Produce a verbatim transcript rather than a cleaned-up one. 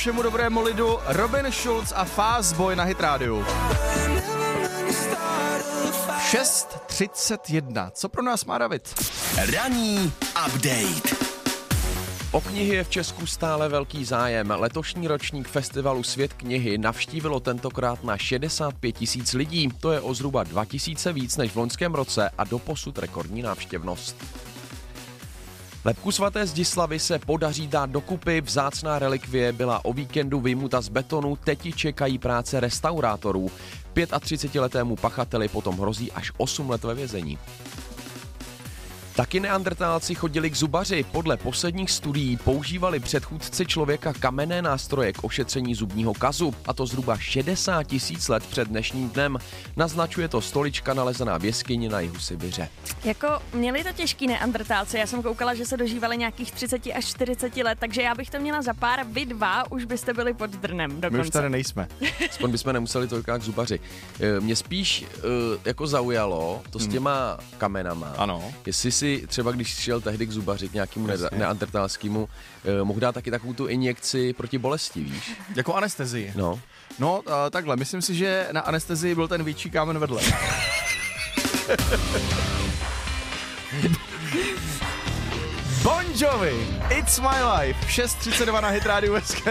Všemu dobrému lidu, Robin Schulz a Fastboy na Hit Radio. šest třicet jedna. Co pro nás má David? Ranní update. O knihy je v Česku stále velký zájem. Letošní ročník festivalu Svět knihy navštívilo tentokrát na šedesát pět tisíc lidí. To je o zhruba dva tisíce víc než v loňském roce a doposud rekordní návštěvnost. Lebku svaté Zdislavy se podaří dát dokupy, vzácná relikvie byla o víkendu vyjmuta z betonu, teď ji čekají práce restaurátorů. třicetiletému pachateli potom hrozí až osm let ve vězení. Taky neandertálci chodili k zubaři. Podle posledních studií používali předchůdci člověka kamenné nástroje k ošetření zubního kazu, a to zhruba šedesát tisíc let před dnešním dnem. Naznačuje to stolička nalezená v jeskyni na jihu Sibiře. Jako měli to těžký neandertálci, já jsem koukala, že se dožívali nějakých třicet až čtyřicet let, takže já bych to měla za pár, vy dva už byste byli pod drnem dokonce. My už tady nejsme. Aspoň bychom nemuseli tolik k zubaři. Mě spíš jako zaujalo to s těma kamenama. Ano. Jestli si třeba, když šel tehdy k zubaři, k nějakému ne- neandertalskému, eh, mohl dát taky takovou tu injekci proti bolesti, víš? Jako anestezii. No. No, uh, takhle, myslím si, že na anestezii byl ten větší kámen vedle. Bon Jovi, It's My Life, šest třicet dva na Hit Radio S K.